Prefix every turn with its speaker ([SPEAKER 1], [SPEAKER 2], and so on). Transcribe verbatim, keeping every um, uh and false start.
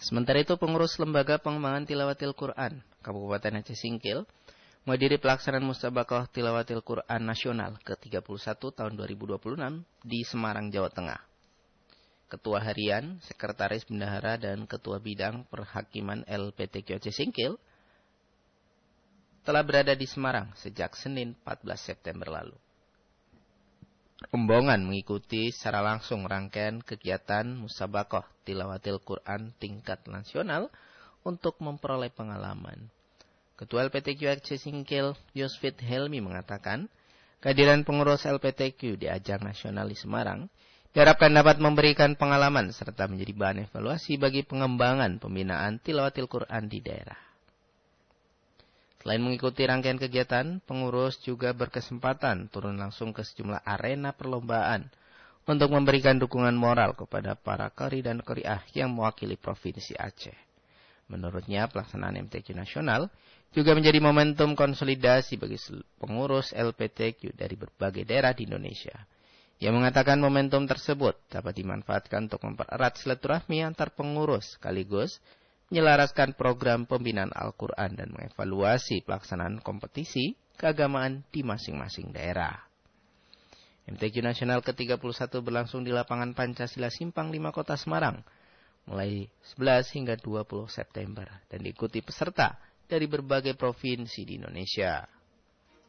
[SPEAKER 1] Sementara itu, pengurus Lembaga Pengembangan Tilawatil Quran Kabupaten Aceh Singkil menghadiri pelaksanaan Musabaqah Tilawatil Quran Nasional ke tiga puluh satu tahun dua ribu dua puluh enam di Semarang, Jawa Tengah. Ketua Harian, Sekretaris Bendahara, dan Ketua Bidang Perhakiman L P T Q Aceh Singkil telah berada di Semarang sejak Senin empat belas September lalu. Rombongan mengikuti secara langsung rangkaian kegiatan Musabaqah Tilawatil Quran tingkat nasional untuk memperoleh pengalaman. Ketua L P T Q Aceh Singkil, Yusfit Helmi, mengatakan, kehadiran pengurus L P T Q di ajang nasional di Semarang diharapkan dapat memberikan pengalaman serta menjadi bahan evaluasi bagi pengembangan pembinaan Tilawatil Quran di daerah. Selain mengikuti rangkaian kegiatan, pengurus juga berkesempatan turun langsung ke sejumlah arena perlombaan untuk memberikan dukungan moral kepada para qari dan qari'ah yang mewakili Provinsi Aceh. Menurutnya, pelaksanaan M T Q nasional juga menjadi momentum konsolidasi bagi pengurus L P T Q dari berbagai daerah di Indonesia. Ia mengatakan momentum tersebut dapat dimanfaatkan untuk mempererat silaturahmi antar pengurus, sekaligus menyelaraskan program pembinaan Al-Quran dan mengevaluasi pelaksanaan kompetisi keagamaan di masing-masing daerah. M T Q Nasional ke tiga puluh satu berlangsung di lapangan Pancasila Simpang lima Kota Semarang mulai sebelas hingga dua puluh September dan diikuti peserta dari berbagai provinsi di Indonesia.